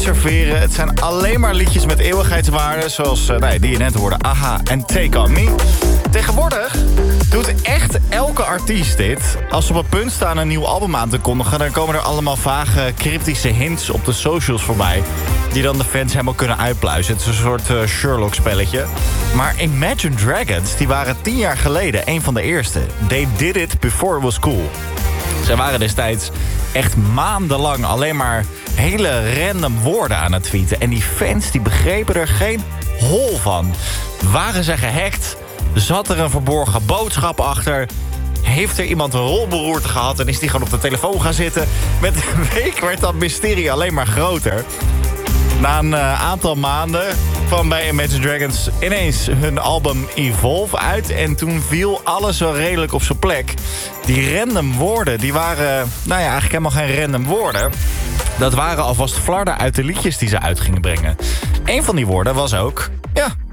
serveren. Het zijn alleen maar liedjes met eeuwigheidswaarde, zoals die je net hoorde, AHA en Take On Me. Tegenwoordig doet echt elke artiest dit. Als ze op het punt staan een nieuw album aan te kondigen, dan komen er allemaal vage, cryptische hints op de socials voorbij, die dan de fans helemaal kunnen uitpluizen. Het is een soort Sherlock-spelletje. Maar Imagine Dragons, die waren 10 jaar geleden een van de eerste. They did it before it was cool. Zij waren destijds echt maandenlang alleen maar hele random woorden aan het tweeten. En die fans die begrepen er geen hol van. Waren ze gehackt? Zat er een verborgen boodschap achter? Heeft er iemand een rolberoerte gehad en is die gewoon op de telefoon gaan zitten? Met een week werd dat mysterie alleen maar groter. Na een aantal maanden kwam bij Imagine Dragons ineens hun album Evolve uit. En toen viel alles wel redelijk op zijn plek. Die random woorden, die waren eigenlijk helemaal geen random woorden. Dat waren alvast flarden uit de liedjes die ze uit gingen brengen. Een van die woorden was ook,